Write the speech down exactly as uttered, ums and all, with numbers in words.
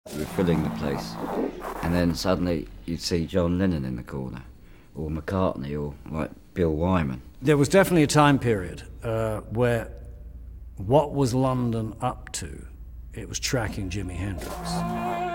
We were filling the place, and then suddenly you'd see John Lennon in the corner, or McCartney, or like Bill Wyman. There was definitely a time period uh, where what was London up to? It was tracking Jimi Hendrix.